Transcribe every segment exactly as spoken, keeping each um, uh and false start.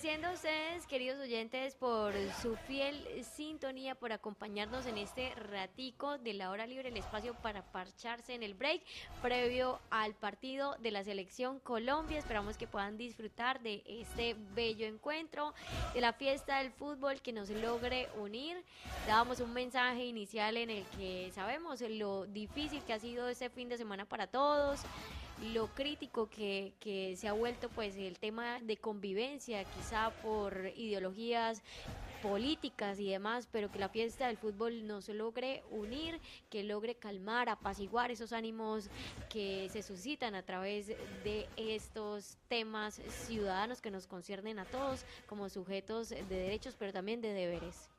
Agradeciendo a ustedes, queridos oyentes, por su fiel sintonía, por acompañarnos en este ratico de la hora libre, el espacio para parcharse en el break, previo al partido de la Selección Colombia. Esperamos que puedan disfrutar de este bello encuentro, de la fiesta del fútbol que nos logre unir. Dábamos un mensaje inicial en el que sabemos lo difícil que ha sido este fin de semana para todos, lo crítico que, que se ha vuelto pues el tema de convivencia, quizá por ideologías políticas y demás, pero que la fiesta del fútbol nos logre unir, que logre calmar, apaciguar esos ánimos que se suscitan a través de estos temas ciudadanos que nos conciernen a todos como sujetos de derechos, pero también de deberes.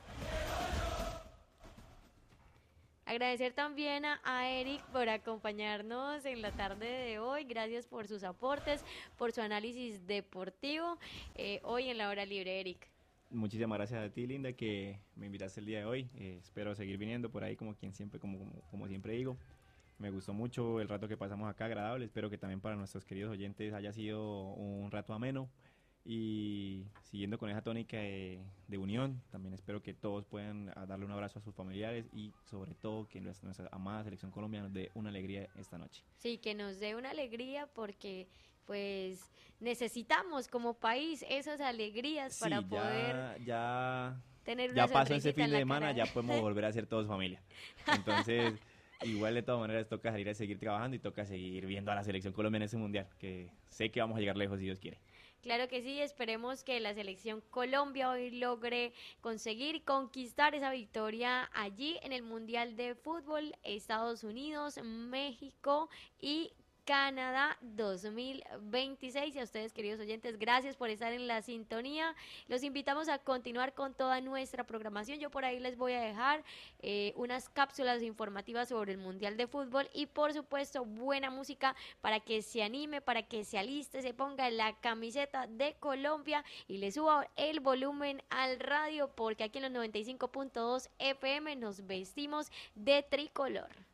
Agradecer también a, a Eric por acompañarnos en la tarde de hoy. Gracias por sus aportes, por su análisis deportivo eh, hoy en la hora libre, Eric. Muchísimas gracias a ti, Linda, que me invitaste el día de hoy. Eh, espero seguir viniendo por ahí como quien siempre, como, como, como siempre digo. Me gustó mucho el rato que pasamos acá, agradable. Espero que también para nuestros queridos oyentes haya sido un rato ameno. Y siguiendo con esa tónica de, de unión, también espero que todos puedan darle un abrazo a sus familiares y sobre todo que nuestra, nuestra amada Selección Colombia nos dé una alegría esta noche. Sí, que nos dé una alegría porque pues necesitamos como país esas alegrías sí, para ya, poder ya, tener una ya pasó ese fin en de la semana, cara. ya podemos volver a ser todos familia. Entonces, igual de todas maneras toca salir a seguir trabajando y toca seguir viendo a la Selección Colombia en ese mundial, que sé que vamos a llegar lejos si Dios quiere. Claro que sí, esperemos que la Selección Colombia hoy logre conseguir y conquistar esa victoria allí en el Mundial de Fútbol, Estados Unidos, México y Canadá dos mil veintiséis. Y a ustedes, queridos oyentes, gracias por estar en la sintonía. Los invitamos a continuar con toda nuestra programación. Yo por ahí les voy a dejar eh, unas cápsulas informativas sobre el Mundial de Fútbol y por supuesto buena música para que se anime, para que se aliste, se ponga la camiseta de Colombia y le suba el volumen al radio, porque aquí en los noventa y cinco punto dos F M nos vestimos de tricolor.